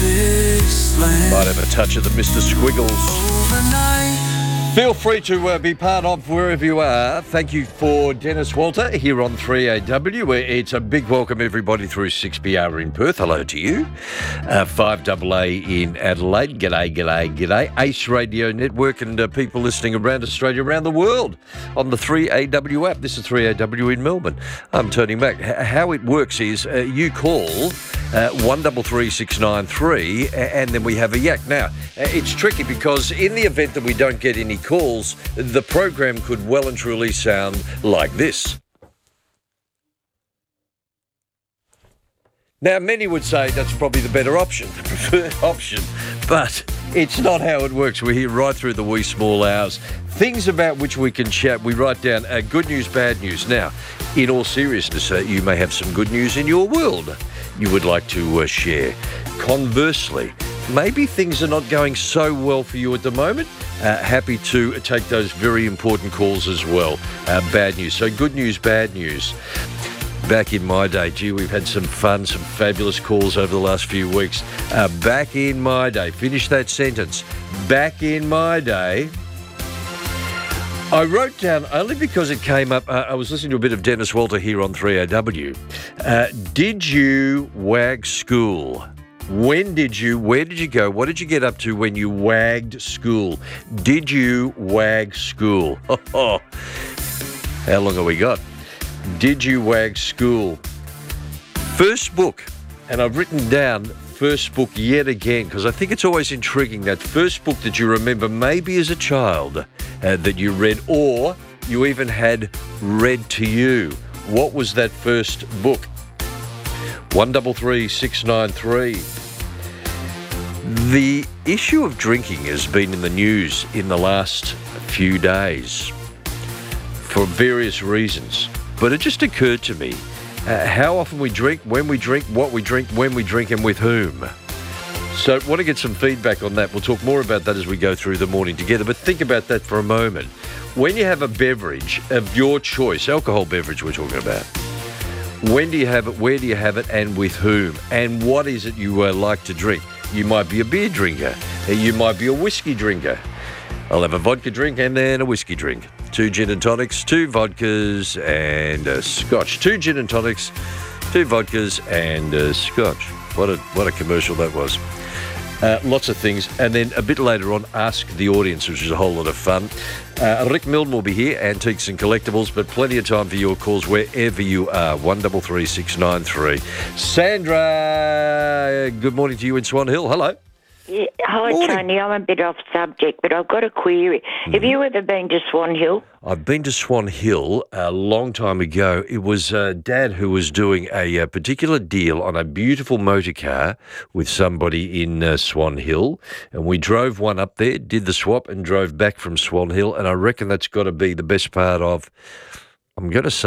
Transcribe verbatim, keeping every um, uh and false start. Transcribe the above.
this land. Might have a touch of the Mister Squiggles. Overnight. Feel free to uh, be part of wherever you are. Thank you for Dennis Walter here on three A W. It's a big welcome, everybody, through six B R in Perth. Hello to you. Uh, five A A in Adelaide. G'day, g'day, g'day. Ace Radio Network and uh, people listening around Australia, around the world on the three A W app. This is three A W in Melbourne. I'm Tony Mack. H- how it works is uh, you call uh, one three three six nine three and then we have a yak. Now, uh, it's tricky because in the event that we don't get any calls, the program could well and truly sound like this. Now, many would say that's probably the better option, the preferred option, but it's not how it works. We're here right through the wee small hours. Things about which we can chat. We write down uh, good news, bad news. Now, in all seriousness, uh, you may have some good news in your world you would like to uh, share. Conversely, maybe things are not going so well for you at the moment. Uh, happy to take those very important calls as well. Uh, bad news. So good news, bad news. Back in my day, gee, we've had some fun, some fabulous calls over the last few weeks. Uh, back in my day, finish that sentence. Back in my day, I wrote down, only because it came up, uh, I was listening to a bit of Dennis Walter here on three A W. Uh, did you wag school? When did you, where did you go? What did you get up to when you wagged school? Did you wag school? How long have we got? Did you wag school? First book, and I've written down first book yet again because I think it's always intriguing, that first book that you remember maybe as a child uh, that you read or you even had read to you. What was that first book? one three three six nine three. The issue of drinking has been in the news in the last few days for various reasons. But it just occurred to me uh, how often we drink, when we drink, what we drink, when we drink, and with whom. So I want to get some feedback on that. We'll talk more about that as we go through the morning together. But think about that for a moment. When you have a beverage of your choice, alcohol beverage we're talking about, when do you have it, where do you have it, and with whom? And what is it you uh, like to drink? You might be a beer drinker. You might be a whiskey drinker. I'll have a vodka drink and then a whiskey drink. Two gin and tonics, two vodkas and a scotch. Two gin and tonics, two vodkas and a scotch. What a what a commercial that was. Uh, lots of things. And then a bit later on, Ask the Audience, which is a whole lot of fun. Uh, Rick Milne will be here, Antiques and Collectibles, but plenty of time for your calls wherever you are. one three three six nine three. Sandra, good morning to you in Swan Hill. Hello. Yeah, hi, Morning. Tony. I'm a bit off subject, but I've got a query. Mm. Have you ever been to Swan Hill? I've been to Swan Hill a long time ago. It was uh, Dad who was doing a, a particular deal on a beautiful motor car with somebody in uh, Swan Hill, and we drove one up there, did the swap, and drove back from Swan Hill, and I reckon that's got to be the best part of, I'm going to say,